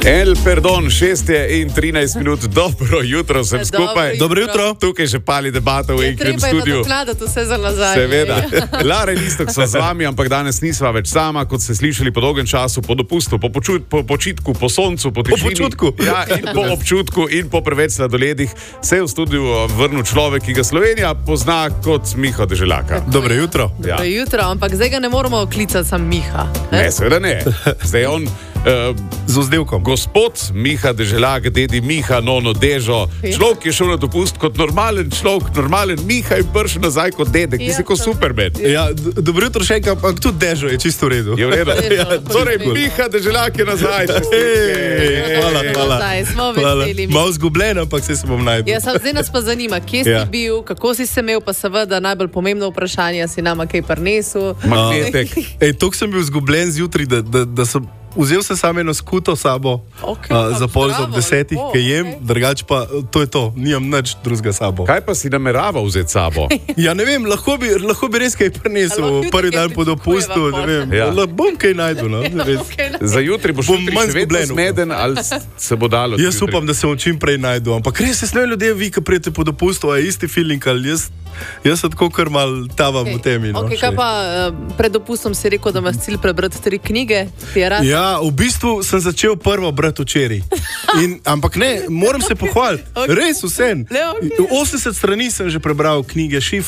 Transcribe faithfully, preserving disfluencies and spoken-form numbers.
El perdon, šest je in trinajst minut, dobro jutro, sem Dobro skupaj. jutro. Dobro jutro. Tukaj že pali debata v enem studiu. Treba je nadokladati vse za nazaj. Seveda. Lara Listok so z vami, ampak danes nisva več sama, kot ste slišali po dolgem času, po dopustu, po, počut, po počitku, po soncu, po tišini. Po počutku. Ja, in po občutku in po preveč sladoledih se je v studiu vrnil človek, ki ga Slovenija pozna kot Miho Deželjaka. Dobro jutro. Ja. Dobro jutro, ampak zdaj ga ne moramo klicati sam Miha. Ne, seveda ne. Zdaj je on uh, z vzdevkom. Gospod Miha Deželjak, dedi Miha, nono Dežo. Človek je šel na dopust kot normalen človek, normalen Miha in prišel nazaj kot dedek. Ti Ja, si kot to- Superman. Ja, d- dobro jutro še enkrat, ampak tudi Dežo je čisto v redu. Je v redu. Ja, Torej, Miha Deželjak je nazaj. Ej, hvala, hvala. Zdaj smo Hvala. veseli. Malo zgubljen, ampak se se bom najdel. Ja, sam, zdaj nas pa zanima, kje si Ja. bil, kako si se imel, pa seveda najbolj pomembno vprašanje, a si nama kaj prinesel. Magnetek. Ej, toliko sem bil zgubljen zjutraj, da, da, da sem vzel se samo eno skuto sabo Okej, a, pa za pol bravo, ob desetih, lepo, ki jem, okej. drugače pa to je to, nimam nič drugega sabo. Kaj pa si namerava vzeti sabo? Ja, ne vem, lahko bi, lahko bi res kaj Ali prinesel lahko jutri prvi kaj dan po dopustu, pričakujeva ne pol? vem. Ja. Ja. Bom kaj najdel, no. res. Okay, no. Za jutri boš Bom jutri manj še vedno zgubljen, smeden ali s- se bo dalo? Jaz jutri? upam, da se bom čim prej najdel, ampak res se smejo ljudje, vi, ki prijete po dopustu, a je isti feeling ali jaz, jaz sem tako kar mal tavam v temi. No, Okay, še. kaj pa eh, pred dopustom si rekel, da imaš cilj prebrati tri knjige? Ti je rad? Ja, v bistvu sem začel prvo brati včeraj. In- Ampak ne, moram se pohvaliti. Okay. Res, vsem. Le, okej. osemdeset strani sem že prebral knjige Šifa.